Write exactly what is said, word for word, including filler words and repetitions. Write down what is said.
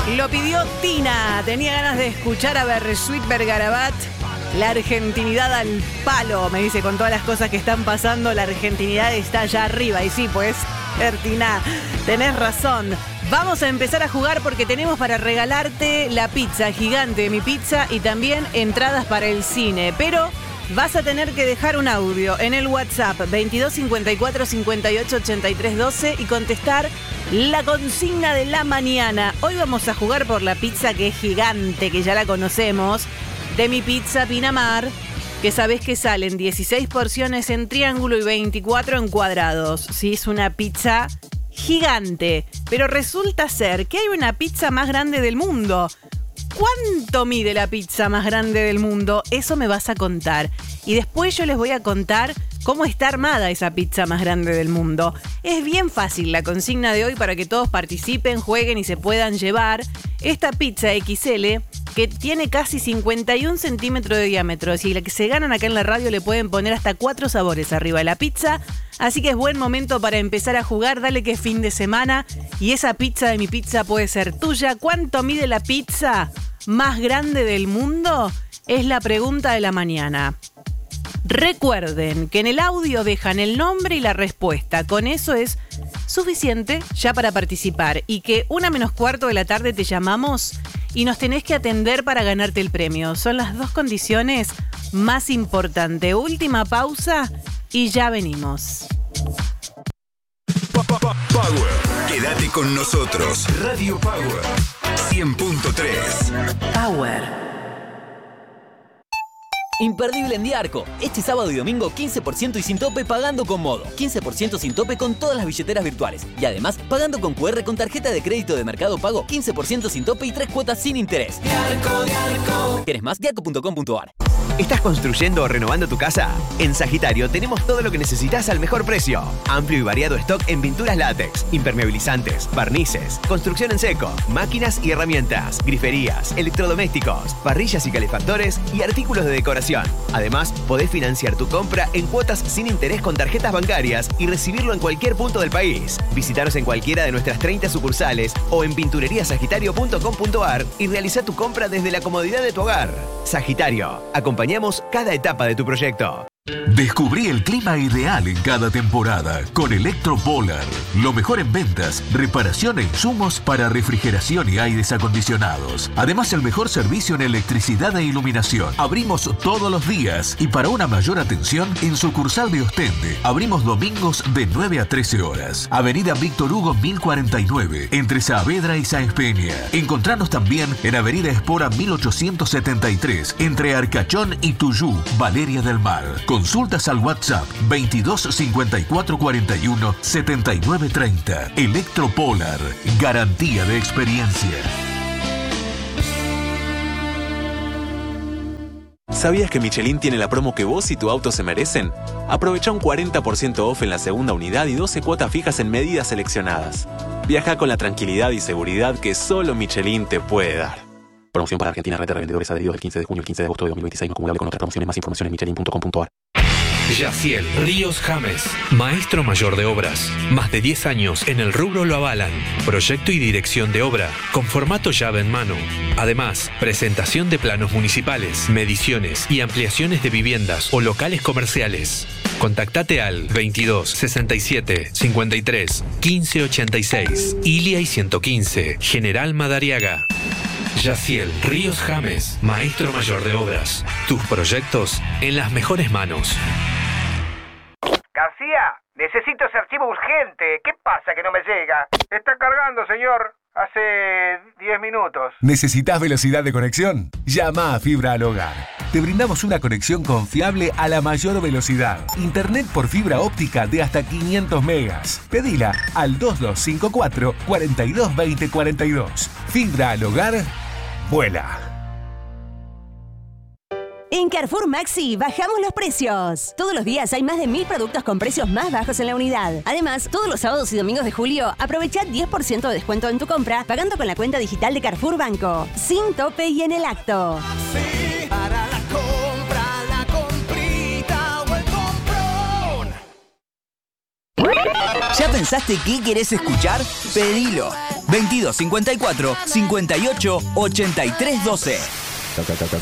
Lo pidió Tina. Tenía ganas de escuchar a Bersuit Vergarabat. La argentinidad al palo, me dice, con todas las cosas que están pasando, la argentinidad está allá arriba. Y sí, pues, Tina, tenés razón. Vamos a empezar a jugar porque tenemos para regalarte la pizza gigante de Mi Pizza y también entradas para el cine. Pero vas a tener que dejar un audio en el WhatsApp veintidós cincuenta y cuatro cincuenta y ocho ochenta y tres doce y contestar la consigna de la mañana. Hoy vamos a jugar por la pizza que es gigante, que ya la conocemos, de Mi Pizza Pinamar, que sabés que salen dieciséis porciones en triángulo y veinticuatro en cuadrados. Sí, es una pizza gigante, pero resulta ser que hay una pizza más grande del mundo. ¿Cuánto mide la pizza más grande del mundo? Eso me vas a contar. Y después yo les voy a contar cómo está armada esa pizza más grande del mundo. Es bien fácil la consigna de hoy para que todos participen, jueguen y se puedan llevar esta pizza equis ele que tiene casi cincuenta y un centímetros de diámetro. Y la que se ganan acá en la radio le pueden poner hasta cuatro sabores arriba de la pizza. Así que es buen momento para empezar a jugar. Dale que es fin de semana y esa pizza de Mi Pizza puede ser tuya. ¿Cuánto mide la pizza más grande del mundo? Es la pregunta de la mañana. Recuerden que en el audio dejan el nombre y la respuesta. Con eso es suficiente ya para participar. Y que una menos cuarto de la tarde te llamamos y nos tenés que atender para ganarte el premio. Son las dos condiciones más importantes. Última pausa y ya venimos. Power. Quédate con nosotros. Radio Power. cien punto tres. Power. Imperdible en Diarco. Este sábado y domingo quince por ciento y sin tope pagando con Modo. quince por ciento sin tope con todas las billeteras virtuales. Y además, pagando con cu erre con tarjeta de crédito de Mercado Pago, quince por ciento sin tope y tres cuotas sin interés. Diarco, Diarco. ¿Querés más? diarco punto com punto ar. ¿Estás construyendo o renovando tu casa? En Sagitario tenemos todo lo que necesitas al mejor precio. Amplio y variado stock en pinturas látex, impermeabilizantes, barnices, construcción en seco, máquinas y herramientas, griferías, electrodomésticos, parrillas y calefactores y artículos de decoración. Además, podés financiar tu compra en cuotas sin interés con tarjetas bancarias y recibirlo en cualquier punto del país. Visítanos en cualquiera de nuestras treinta sucursales o en pintureriasagitario punto com punto ar y realiza tu compra desde la comodidad de tu hogar. Sagitario, acompañamos cada etapa de tu proyecto. Descubrí el clima ideal en cada temporada con Electropolar. Lo mejor en ventas, reparación e insumos para refrigeración y aires acondicionados. Además, el mejor servicio en electricidad e iluminación. Abrimos todos los días y para una mayor atención, en sucursal de Ostende. Abrimos domingos de nueve a trece horas. Avenida Víctor Hugo mil cuarenta y nueve, entre Saavedra y Sáenz Peña. Encontranos también en Avenida Espora mil ochocientos setenta y tres, entre Arcachón y Tuyú, Valeria del Mar. Consultas al WhatsApp veintidós cincuenta y cuatro cuarenta y uno setenta y nueve treinta. Electropolar, garantía de experiencia. ¿Sabías que Michelin tiene la promo que vos y tu auto se merecen? Aprovecha un cuarenta por ciento off en la segunda unidad y doce cuotas fijas en medidas seleccionadas. Viaja con la tranquilidad y seguridad que solo Michelin te puede dar. Promoción para Argentina, red de revendedores adheridos del quince de junio al quince de agosto de dos mil veintiséis, no acumulable con otras promociones. Más información en michelin punto com punto ar. Yaciel Ríos James, maestro mayor de obras. Más de diez años en el rubro lo avalan. Proyecto y dirección de obra, con formato llave en mano. Además, presentación de planos municipales, mediciones y ampliaciones de viviendas o locales comerciales. Contactate al veintidós sesenta y siete cincuenta y tres quince ochenta y seis. Ilia y ciento quince, General Madariaga. Yaciel Ríos James, maestro mayor de obras. Tus proyectos en las mejores manos. García, necesito ese archivo urgente. ¿Qué pasa que no me llega? Está cargando, señor. Hace diez minutos. ¿Necesitas velocidad de conexión? Llama a Fibra al Hogar. Te brindamos una conexión confiable a la mayor velocidad. Internet por fibra óptica de hasta quinientos megas. Pedila al dos dos cinco cuatro, cuatro dos dos cero cuatro dos. Fibra al Hogar, vuela. En Carrefour Maxi bajamos los precios. Todos los días hay más de mil productos con precios más bajos en la unidad. Además, todos los sábados y domingos de julio, aprovecha diez por ciento de descuento en tu compra pagando con la cuenta digital de Carrefour Banco. Sin tope y en el acto. Sí, para la compra, la comprita o el comprón. ¿Ya te pensaste qué querés escuchar? Pedilo. veintidós cincuenta y cuatro, cincuenta y ocho, ochenta y tres doce.